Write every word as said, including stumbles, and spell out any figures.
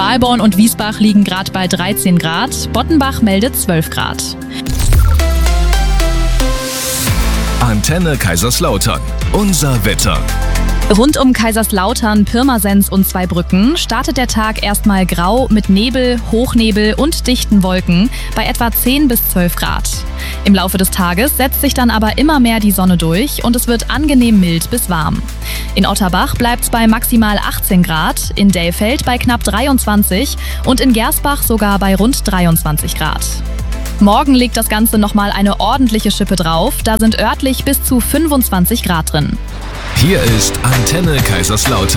Alborn und Wiesbach liegen gerade bei dreizehn Grad, Bottenbach meldet zwölf Grad. Antenne Kaiserslautern. Unser Wetter. Rund um Kaiserslautern, Pirmasens und Zweibrücken startet der Tag erstmal grau mit Nebel, Hochnebel und dichten Wolken bei etwa zehn bis zwölf Grad. Im Laufe des Tages setzt sich dann aber immer mehr die Sonne durch und es wird angenehm mild bis warm. In Otterbach bleibt es bei maximal achtzehn Grad, in Dellfeld bei knapp dreiundzwanzig und in Gersbach sogar bei rund dreiundzwanzig Grad. Morgen legt das Ganze nochmal eine ordentliche Schippe drauf, da sind örtlich bis zu fünfundzwanzig Grad drin. Hier ist Antenne Kaiserslautern.